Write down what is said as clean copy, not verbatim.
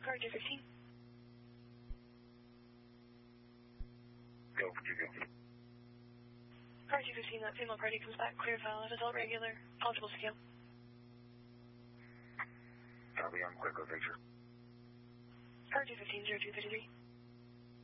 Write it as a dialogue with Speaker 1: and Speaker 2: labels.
Speaker 1: Car 215.
Speaker 2: Go, continue.
Speaker 1: Car 215, that female party comes back, clear valid, adult regular, eligible scale.
Speaker 2: Copy, I'm quick, Victor.
Speaker 1: Car 215, 0233.